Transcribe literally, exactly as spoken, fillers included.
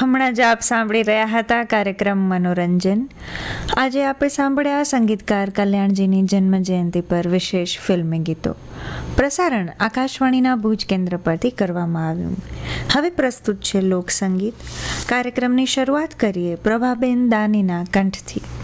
હમણાં જ આપ સાંભળી રહ્યા હતા કાર્યક્રમ મનોરંજન. આજે આપણે સાંભળ્યા સંગીતકાર કલ્યાણજીની જન્મ જયંતિ પર વિશેષ ફિલ્મી ગીતો. પ્રસારણ આકાશવાણીના ભુજ કેન્દ્ર પરથી કરવામાં આવ્યું. હવે પ્રસ્તુત છે લોકસંગીત. કાર્યક્રમની શરૂઆત કરીએ પ્રભાબેન દાનીના કંઠથી.